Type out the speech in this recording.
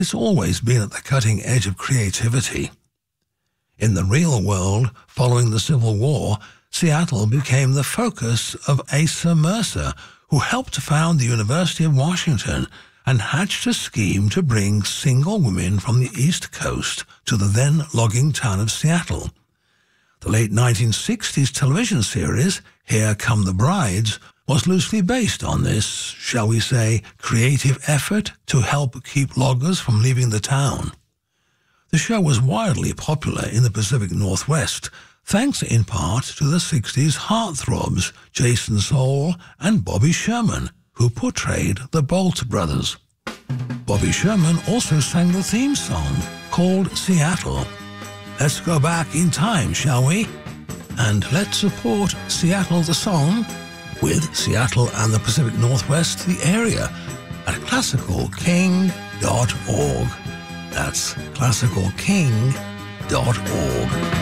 It's always been at the cutting edge of creativity. In the real world, following the Civil War, Seattle became the focus of Asa Mercer, who helped to found the University of Washington and hatched a scheme to bring single women from the East Coast to the then logging town of Seattle. The late 1960s television series, Here Come the Brides, was loosely based on this, shall we say, creative effort to help keep loggers from leaving the town. The show was wildly popular in the Pacific Northwest, thanks in part to the 60s heartthrobs Jason Soul and Bobby Sherman, who portrayed the Bolt brothers. Bobby Sherman also sang the theme song, called Seattle. Let's go back in time, shall we? And let's support Seattle the song with Seattle and the Pacific Northwest, the area, at classicalking.org. That's classicalking.org.